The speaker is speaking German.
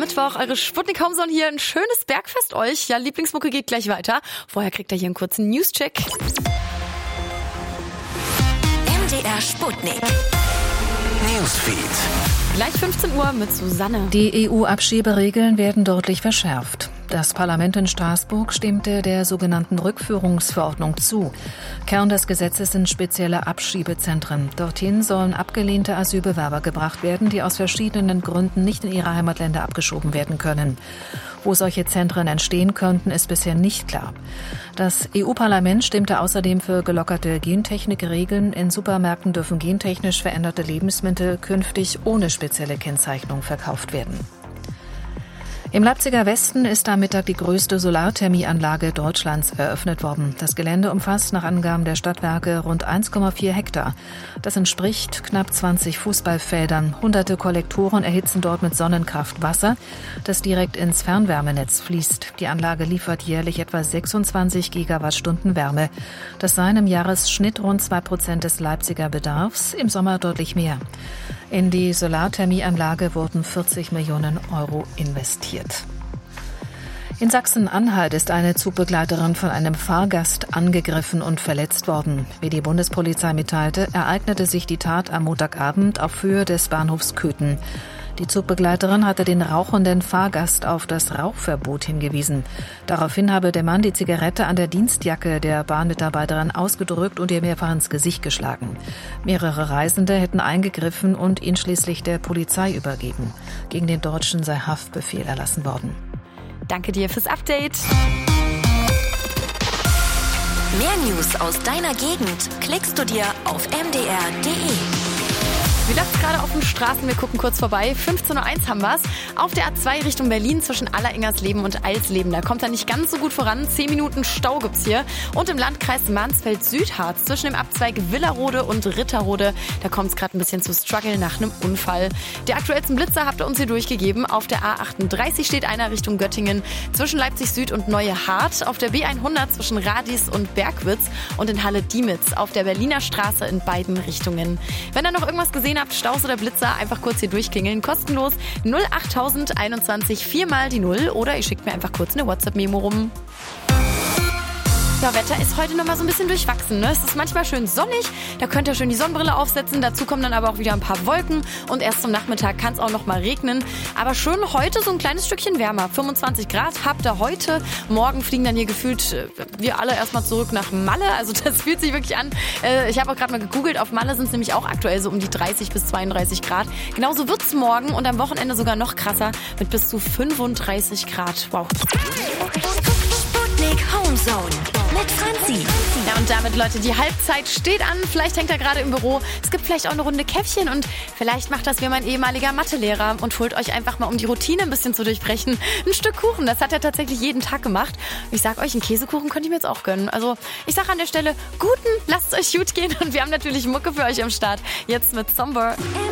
Mittwoch, eure Sputnik Homezone hier. Ein schönes Bergfest euch. Ja, Lieblingsmucke geht gleich weiter. Vorher kriegt ihr hier einen kurzen News-Check. MDR Sputnik. Newsfeed. Gleich 15 Uhr mit Susanne. Die EU-Abschieberegeln werden deutlich verschärft. Das Parlament in Straßburg stimmte der sogenannten Rückführungsverordnung zu. Kern des Gesetzes sind spezielle Abschiebezentren. Dorthin sollen abgelehnte Asylbewerber gebracht werden, die aus verschiedenen Gründen nicht in ihre Heimatländer abgeschoben werden können. Wo solche Zentren entstehen könnten, ist bisher nicht klar. Das EU-Parlament stimmte außerdem für gelockerte Gentechnikregeln. In Supermärkten dürfen gentechnisch veränderte Lebensmittel künftig ohne spezielle Kennzeichnung verkauft werden. Im Leipziger Westen ist am Mittag die größte Solarthermieanlage Deutschlands eröffnet worden. Das Gelände umfasst nach Angaben der Stadtwerke rund 1,4 Hektar. Das entspricht knapp 20 Fußballfeldern. Hunderte Kollektoren erhitzen dort mit Sonnenkraft Wasser, das direkt ins Fernwärmenetz fließt. Die Anlage liefert jährlich etwa 26 Gigawattstunden Wärme. Das seien im Jahresschnitt rund 2% des Leipziger Bedarfs, im Sommer deutlich mehr. In die Solarthermieanlage wurden 40 Millionen Euro investiert. In Sachsen-Anhalt ist eine Zugbegleiterin von einem Fahrgast angegriffen und verletzt worden. Wie die Bundespolizei mitteilte, ereignete sich die Tat am Montagabend auf Höhe des Bahnhofs Köthen. Die Zugbegleiterin hatte den rauchenden Fahrgast auf das Rauchverbot hingewiesen. Daraufhin habe der Mann die Zigarette an der Dienstjacke der Bahnmitarbeiterin ausgedrückt und ihr mehrfach ins Gesicht geschlagen. Mehrere Reisende hätten eingegriffen und ihn schließlich der Polizei übergeben. Gegen den Deutschen sei Haftbefehl erlassen worden. Danke dir fürs Update. Mehr News aus deiner Gegend klickst du dir auf mdr.de. Wie läuft's gerade auf den Straßen? Wir gucken kurz vorbei. 15.01 Uhr haben wir's. Auf der A2 Richtung Berlin zwischen Alleringers-Leben und Alsleben. Da kommt er nicht ganz so gut voran. 10 Minuten Stau gibt's hier. Und im Landkreis Mansfeld-Südharz zwischen dem Abzweig Villarode und Ritterode. Da kommt's gerade ein bisschen zu Struggle nach einem Unfall. Die aktuellsten Blitzer habt ihr uns hier durchgegeben. Auf der A38 steht einer Richtung Göttingen zwischen Leipzig-Süd und Neue-Hart. Auf der B100 zwischen Radis und Bergwitz und in Halle-Diemitz. Auf der Berliner Straße in beiden Richtungen. Wenn ihr noch irgendwas gesehen habt, Staus oder Blitzer, einfach kurz hier durchklingeln. Kostenlos 08021 4 mal die 0 oder ihr schickt mir einfach kurz eine WhatsApp-Memo rum. Ja, Wetter ist heute nochmal so ein bisschen durchwachsen. Ne? Es ist manchmal schön sonnig, da könnt ihr schön die Sonnenbrille aufsetzen. Dazu kommen dann aber auch wieder ein paar Wolken und erst zum Nachmittag kann es auch nochmal regnen. Aber schön heute so ein kleines Stückchen wärmer. 25 Grad habt ihr heute. Morgen fliegen dann hier gefühlt wir alle erstmal zurück nach Malle. Also das fühlt sich wirklich an. Ich habe auch gerade mal gegoogelt. Auf Malle sind es nämlich auch aktuell so um die 30 bis 32 Grad. Genauso wird es morgen und am Wochenende sogar noch krasser mit bis zu 35 Grad. Wow. Sputnik Homezone mit Franzi. Ja, und damit, Leute, die Halbzeit steht an. Vielleicht hängt er gerade im Büro. Es gibt vielleicht auch eine Runde Käffchen und vielleicht macht das wie mein ehemaliger Mathelehrer und holt euch einfach mal, um die Routine ein bisschen zu durchbrechen, ein Stück Kuchen. Das hat er tatsächlich jeden Tag gemacht. Ich sag euch, einen Käsekuchen könnte ich mir jetzt auch gönnen. Also ich sage an der Stelle, lasst es euch gut gehen und wir haben natürlich Mucke für euch am Start. Jetzt mit Somber.